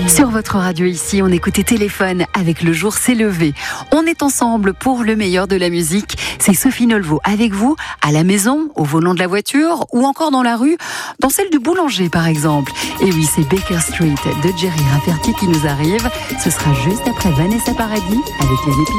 Sur votre radio ici, on écoutait Téléphone avec Le Jour s'est levé. On est ensemble pour le meilleur de la musique. C'est Sophie Nolvo avec vous, à la maison, au volant de la voiture ou encore dans la rue, dans celle du boulanger par exemple. Et oui, c'est Baker Street de Jerry Rafferty qui nous arrive. Ce sera juste après Vanessa Paradis avec Les Épis.